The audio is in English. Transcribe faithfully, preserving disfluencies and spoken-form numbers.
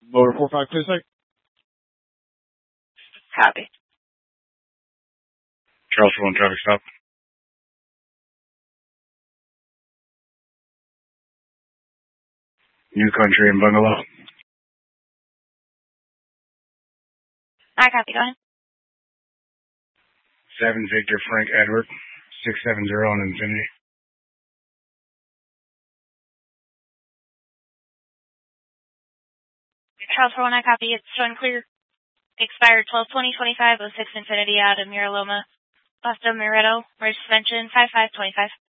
Motor four five, clear site. Copy. Charles one, traffic stop. New Country and Bungalow. I copy, go ahead. seven Victor Frank Edward, six seven zero on Infinity. Charles four one, I copy. It's showing clear. Expired twelve twenty twenty-five, oh six Infinity out of Miraloma. Busto Moretto, merge suspension, five five twenty-five.